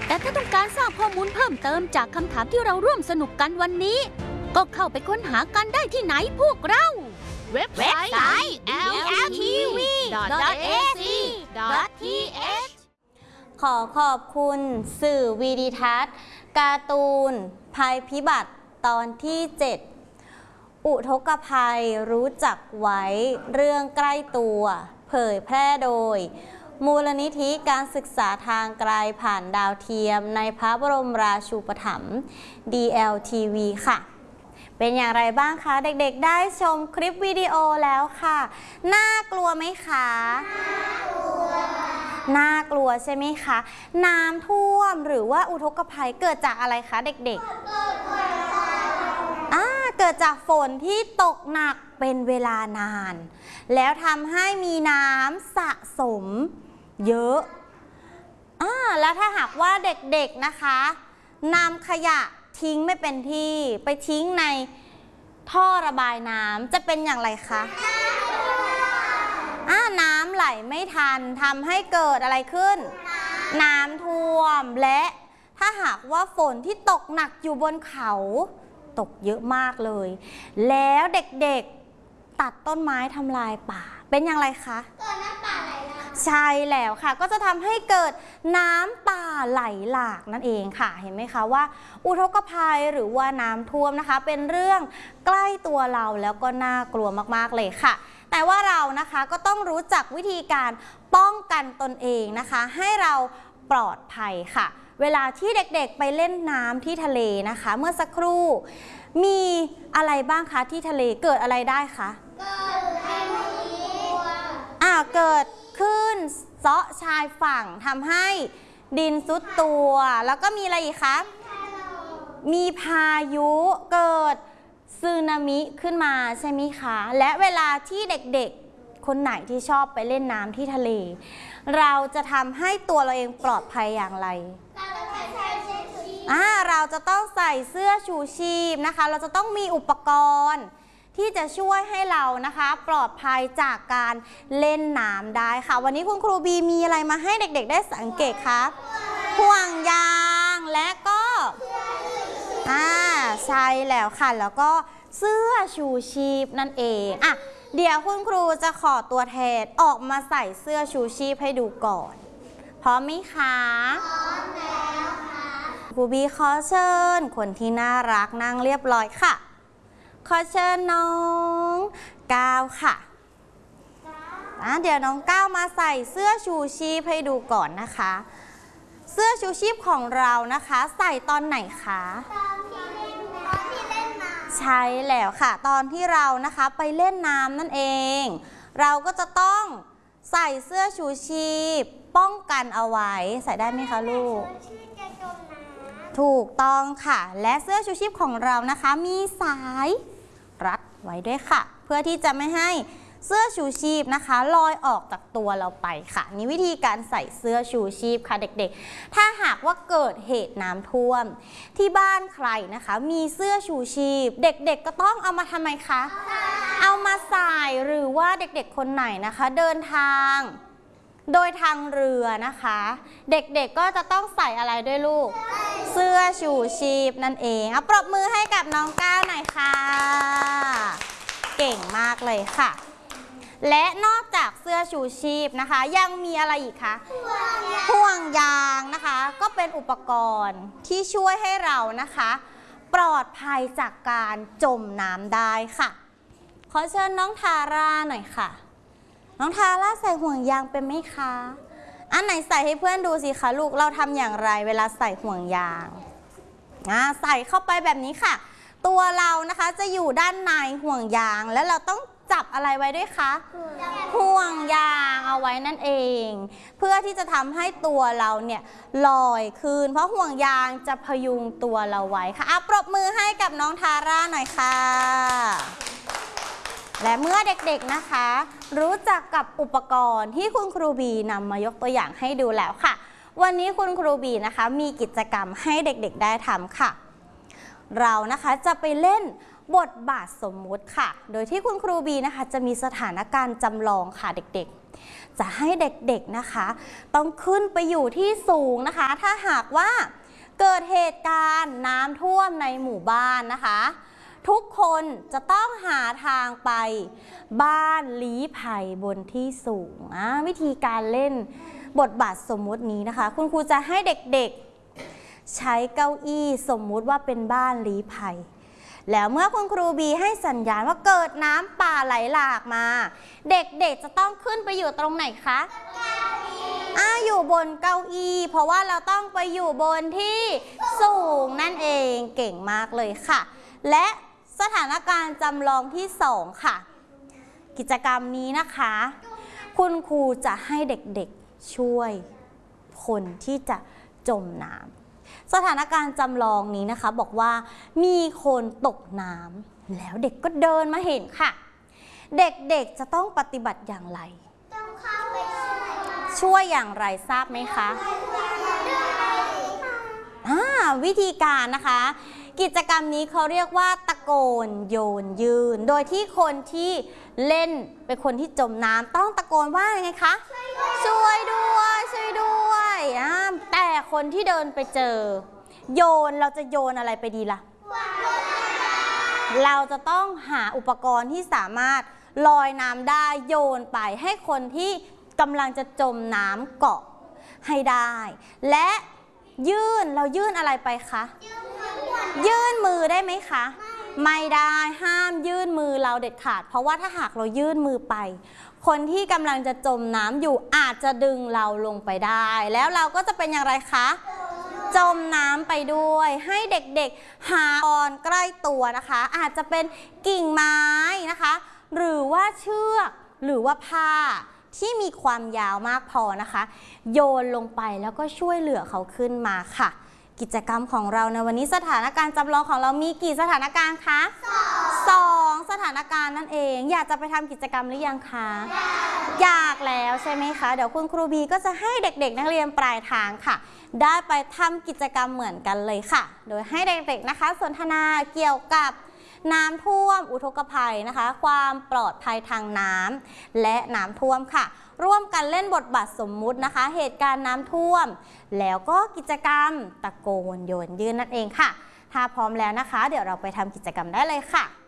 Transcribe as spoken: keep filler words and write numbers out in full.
แต่ถ้าต้องการทราบข้อมูลเพิ่มเติมจากคำถามที่เราร่วมสนุกกันวันนี้ก็เข้าไปค้นหากันได้ที่ไหนพวกเราเว็บไซต์ แอล แอล ที วี ดอท เอ ซี ดอท ที เอชขอขอบคุณสื่อวีดิทัศน์การ์ตูนภัยพิบัติตอนที่เจ็ดอุทกภัยรู้จักไว้เรื่องใกล้ตัวเผยแพร่โดยมูลนิธิการศึกษาทางไกลผ่านดาวเทียมในพระบรมราชูปถัมภ์ ดี แอล ที วี ค่ะเป็นอย่างไรบ้างคะเด็กๆได้ชมคลิปวิดีโอแล้วค่ะน่ากลัวไหมคะน่ากลัวน่ากลัวใช่ไหมคะน้ำท่วมหรือว่าอุทกภัยเกิดจากอะไรคะเด็กๆอ่าเกิดจากฝนที่ตกหนักเป็นเวลานานแล้วทำให้มีน้ำสะสมเยอะอ่าแล้วถ้าหากว่าเด็กๆนะคะนำขยะทิ้งไม่เป็นที่ไปทิ้งในท่อระบายน้ำจะเป็นอย่างไรคะอ่าน้ำไหลไม่ทันทำให้เกิดอะไรขึ้นน้ำท่วมและถ้าหากว่าฝนที่ตกหนักอยู่บนเขาตกเยอะมากเลยแล้วเด็กๆตัดต้นไม้ทำลายป่าเป็นอย่างไรคะเกิดน้ำป่าไหลหลากใช่แล้วค่ะก็จะทำให้เกิดน้ำป่าไหลหลากนั่นเองค่ะเห็นไหมคะว่าอุทกภัยหรือว่าน้ำท่วมนะคะเป็นเรื่องใกล้ตัวเราแล้วก็น่ากลัวมากๆเลยค่ะแต่ว่าเรานะคะก็ต้องรู้จักวิธีการป้องกันตนเองนะคะให้เราปลอดภัยค่ะเวลาที่เด็กๆไปเล่นน้ำที่ทะเลนะคะเมื่อสักครู่มีอะไรบ้างคะที่ทะเลเกิดอะไรได้คะเกิดแผ่นดินอ่าเกิดขึ้นเซาะชายฝั่งทำให้ดินซุดตัวแล้วก็มีอะไรอีกคะมีพายุเกิดสึนามิขึ้นมาใช่ไหมคะและเวลาที่เด็กๆคนไหนที่ชอบไปเล่นน้ำที่ทะเลเราจะทำให้ตัวเราเองปลอดภัยอย่างไรอ่าเราจะต้องใส่เสื้อชูชีพนะคะเราจะต้องมีอุปกรณ์ที่จะช่วยให้เรานะคะปลอดภัยจากการเล่นน้ำได้ค่ะวันนี้คุณครูบีมีอะไรมาให้เด็กๆได้สังเกตคะห่วงยางและก็อ่าใช่แล้วค่ะแล้วก็เสื้อชูชีพนั่นเองอ่ะเดี๋ยวคุณครูจะขอตัวแทนออกมาใส่เสื้อชูชีพให้ดูก่อนพร้อมไหมคะพร้อมแล้วค่ะครูบีขอเชิญคนที่น่ารักนั่งเรียบร้อยค่ะขอเชิญน้องก้าวค่ะเดี๋ยวน้องก้าวมาใส่เสื้อชูชีพให้ดูก่อนนะคะเสื้อชูชีพของเรานะคะใส่ตอนไหนคะตอนที่เล่นตอนที่เล่นน้ำใช่แล้วค่ะตอนที่เรานะคะไปเล่นน้ำนั่นเองเราก็จะต้องใส่เสื้อชูชีพป้องกันเอาไว้ใส่ได้ไหมคะลูกถูกต้องค่ะและเสื้อชูชีพของเรานะคะมีสายรัดไว้ด้วยค่ะเพื่อที่จะไม่ให้เสื้อชูชีพนะคะลอยออกจากตัวเราไปค่ะนี่วิธีการใส่เสื้อชูชีพค่ะเด็กๆถ้าหากว่าเกิดเหตุน้ำท่วมที่บ้านใครนะคะมีเสื้อชูชีพเด็กๆก็ต้องเอามาทำไมคะเอามาใส่หรือว่าเด็กๆคนไหนนะคะเดินทางโดยทางเรือนะคะเด็กๆก็จะต้องใส่อะไรด้วยลูกเสื้อชูชีพนั่นเองเอาปรบมือให้กับน้องก้าวหน่อยค่ะเก่งมากเลยค่ะและนอกจากเสื้อชูชีพนะคะยังมีอะไรอีกคะห่วงยางนะคะก็เป็นอุปกรณ์ที่ช่วยให้เรานะคะปลอดภัยจากการจมน้ำได้ค่ะขอเชิญน้องทาร่าหน่อยค่ะน้องทาร่าใส่ห่วงยางเป็นไหมคะอันไหนใส่ให้เพื่อนดูสิคะลูกเราทำอย่างไรเวลาใส่ห่วงยางอ่าใส่เข้าไปแบบนี้ค่ะตัวเรานะคะจะอยู่ด้านในห่วงยางแล้วเราต้องจับอะไรไว้ด้วยคะห่วงยางเอาไว้นั่นเองเพื่อที่จะทำให้ตัวเราเนี่ยลอยขึ้นเพราะห่วงยางจะพยุงตัวเราไว้ค่ะอ่ะปรบมือให้กับน้องทาร่าหน่อยค่ะและเมื่อเด็กๆนะคะรู้จักกับอุปกรณ์ที่คุณครูบีนำมายกตัวอย่างให้ดูแล้วค่ะวันนี้คุณครูบีนะคะมีกิจกรรมให้เด็กๆได้ทำค่ะเรานะคะจะไปเล่นบทบาทสมมุติค่ะโดยที่คุณครูบีนะคะจะมีสถานการณ์จำลองค่ะเด็กๆจะให้เด็กๆนะคะต้องขึ้นไปอยู่ที่สูงนะคะถ้าหากว่าเกิดเหตุการณ์น้ำท่วมในหมู่บ้านนะคะทุกคนจะต้องหาทางไปบ้านลี้ภัยบนที่สูงวิธีการเล่นบทบาทสมมุตินี้นะคะคุณครูจะให้เด็กๆใช้เก้าอี้สมมุติว่าเป็นบ้านลี้ภัยแล้วเมื่อคุณครูบีให้สัญญาณว่าเกิดน้ำป่าไหลหลากมาเด็กๆจะต้องขึ้นไปอยู่ตรงไหนคะอ่าอยู่บนเก้าอี้เพราะว่าเราต้องไปอยู่บนที่สูงนั่นเองเก่งมากเลยค่ะและสถานการณ์จำลองที่สองค่ะกิจกรรมนี้นะคะคุณครูจะให้เด็กๆช่วยคนที่จะจมน้ำสถานการณ์จำลองนี้นะคะบอกว่ามีคนตกน้ำแล้วเด็กก็เดินมาเห็นค่ะเด็กๆจะต้องปฏิบัติอย่างไรต้องเข้าไปช่วยอย่างไรทราบไหมคะอ่าวิธีการนะคะกิจกรรมนี้เขาเรียกว่าตะโกนโยนยืนโดยที่คนที่เล่นเป็นคนที่จมน้ำต้องตะโกนว่าไงคะช่วยด้วยช่วยด้วยแต่คนที่เดินไปเจอโยนเราจะโยนอะไรไปดีล่ะเราจะต้องหาอุปกรณ์ที่สามารถลอยน้ำได้โยนไปให้คนที่กำลังจะจมน้ำเกาะให้ได้และยื่นเรายื่นอะไรไปคะยื่นมือได้ไหมคะไม่ได้ห้ามยื่นมือเราเด็ดขาดเพราะว่าถ้าหากเรายื่นมือไปคนที่กำลังจะจมน้ำอยู่อาจจะดึงเราลงไปได้แล้วเราก็จะเป็นอย่างไรคะจมน้ำไปด้วยให้เด็กๆหาอุปกรณ์ใกล้ตัวนะคะอาจจะเป็นกิ่งไม้นะคะหรือว่าเชือกหรือว่าผ้าที่มีความยาวมากพอนะคะโยนลงไปแล้วก็ช่วยเหลือเขาขึ้นมาค่ะกิจกรรมของเราในวันนี้สถานการณ์จำลองของเรามีกี่สถานการณ์คะสองสถานการณ์นั่นเองอยากจะไปทำกิจกรรมหรือยังคะอยากแล้วใช่ไหมคะเดี๋ยวคุณครูบีก็จะให้เด็กๆนักเรียนปลายทางค่ะได้ไปทำกิจกรรมเหมือนกันเลยค่ะโดยให้เด็กๆนะคะสนทนาเกี่ยวกับน้ำท่วมอุทกภัยนะคะความปลอดภัยทางน้ำและน้ำท่วมค่ะร่วมกันเล่นบทบาทสมมุตินะคะเหตุการณ์น้ำท่วมแล้วก็กิจกรรมตะโกนโยนยืนนั่นเองค่ะถ้าพร้อมแล้วนะคะเดี๋ยวเราไปทำกิจกรรมได้เลยค่ะ